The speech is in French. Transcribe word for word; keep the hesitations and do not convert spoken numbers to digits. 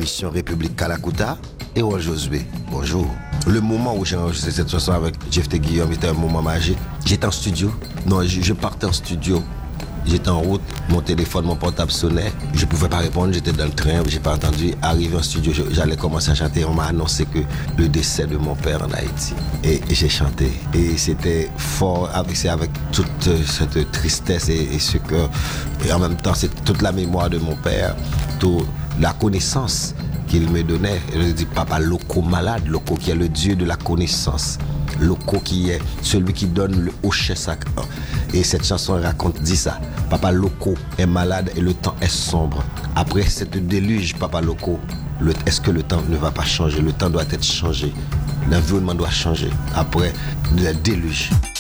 l'émission République Kalakuta et Roi Josué. Bonjour. Le moment où j'ai enregistré cette chanson avec Jeff T. Guillaume était un moment magique. J'étais en studio. Non, je, je partais en studio. J'étais en route, mon téléphone, mon portable sonnait. Je ne pouvais pas répondre, j'étais dans le train, je n'ai pas entendu. Arrivé en studio, je, j'allais commencer à chanter. On m'a annoncé que le décès de mon père en Haïti. Et, et j'ai chanté. Et c'était fort, avec, c'est avec toute cette tristesse et, et ce cœur. Et en même temps, c'est toute la mémoire de mon père, toute la connaissance qu'il me donnait. Je dis Papa Loco malade, Loco qui est le Dieu de la connaissance. Loco qui est celui qui donne le hochet sacré. Et cette chanson raconte, dit ça. Papa Loco est malade et le temps est sombre. Après cette déluge, Papa Loco, le, est-ce que le temps ne va pas changer? Le temps doit être changé. L'environnement doit changer après le déluge.